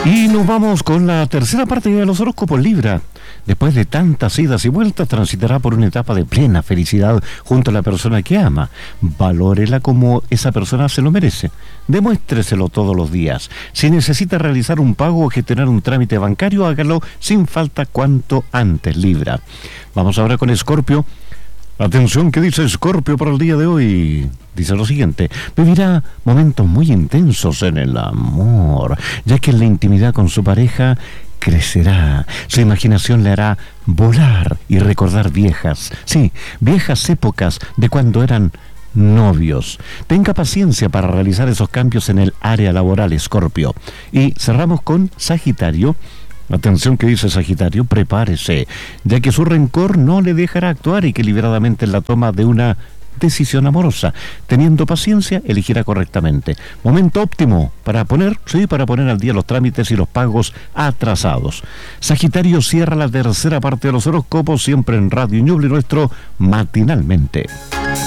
Y nos vamos con la tercera parte de los horóscopos. Libra. Después de tantas idas y vueltas, transitará por una etapa de plena felicidad junto a la persona que ama. Valórela como esa persona se lo merece. Demuéstreselo todos los días. Si necesita realizar un pago o gestionar un trámite bancario, hágalo sin falta cuanto antes, Libra. Vamos ahora con Escorpio. Atención, ¿qué dice Escorpio para el día de hoy? Dice lo siguiente: vivirá momentos muy intensos en el amor, ya que en la intimidad con su pareja crecerá. Su imaginación le hará volar y recordar viejas épocas de cuando eran novios. Tenga paciencia para realizar esos cambios en el área laboral, Escorpio. Y cerramos con Sagitario. Atención, que dice Sagitario: prepárese, ya que su rencor no le dejará actuar equilibradamente en la toma de una decisión amorosa. Teniendo paciencia, elegirá correctamente. Momento óptimo para poner al día los trámites y los pagos atrasados. Sagitario cierra la tercera parte de los horóscopos, siempre en Radio Ñuble, nuestro matinalmente.